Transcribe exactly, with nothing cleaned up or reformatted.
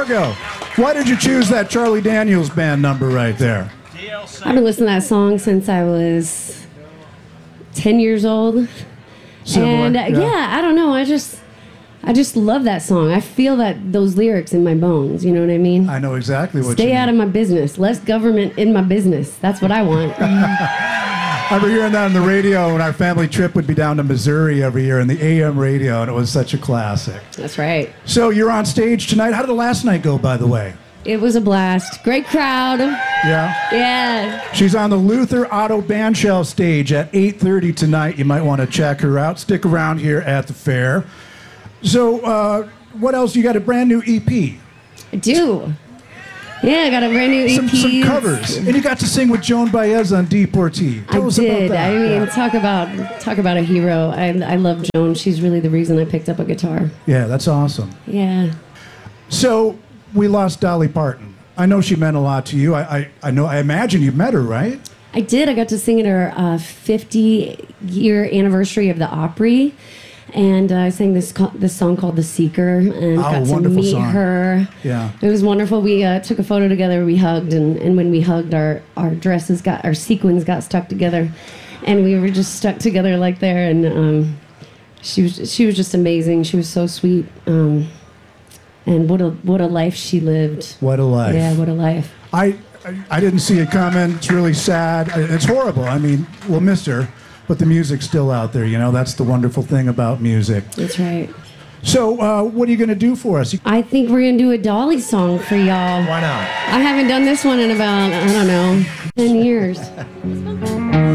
Margot, why did you choose that Charlie Daniels Band number right there? I've been listening to that song since I was ten years old. Similar, and uh, yeah. yeah, I don't know. I just, I just love that song. I feel that those lyrics in my bones. You know what I mean? I know exactly what Stay you out mean. of my business. Less government in my business. That's what I want. I remember hearing that on the radio when our family trip would be down to Missouri every year in the A M radio, and it was such a classic. That's right. So you're on stage tonight. How did the last night go, by the way? It was a blast. Great crowd. Yeah? Yeah. She's on the Luther Otto Bandshell stage at eight thirty tonight. You might want to check her out. Stick around here at the fair. So uh, what else? You got a brand new E P. I do. Yeah, I got a brand new E P. Some, some covers. And you got to sing with Joan Baez on Deportee. Tell I us did. about that. I mean, yeah. talk about talk about a hero. I, I love Joan. She's really the reason I picked up a guitar. Yeah, that's awesome. Yeah. So we lost Dolly Parton. I know she meant a lot to you. I, I, I know. I imagine you met her, right? I did. I got to sing at her uh, fifty-year anniversary of the Opry, and uh, I sang this co- this song called "The Seeker," and Oh, got to wonderful meet song. her. Yeah. It was wonderful. We uh, took a photo together. We hugged, and, and when we hugged, our, our dresses got our sequins got stuck together, and we were just stuck together like there. And um, she was she was just amazing. She was so sweet. Um, And what a what a life she lived. What a life. Yeah, what a life. I, I I didn't see it coming. It's really sad. It's horrible. I mean, we'll miss her, but the music's still out there. You know, that's the wonderful thing about music. That's right. So, uh, what are you going to do for us? I think we're going to do a Dolly song for y'all. Why not? I haven't done this one in about, I don't know, ten years.